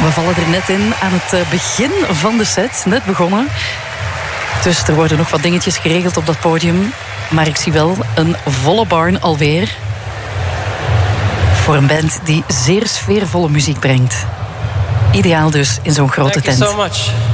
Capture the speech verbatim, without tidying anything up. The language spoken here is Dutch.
We vallen er net in aan het begin van de set. Net begonnen. Dus er worden nog wat dingetjes geregeld op dat podium. Maar ik zie wel een volle barn alweer. Voor een band die zeer sfeervolle muziek brengt. Ideaal dus in zo'n grote tent. Thank you so much.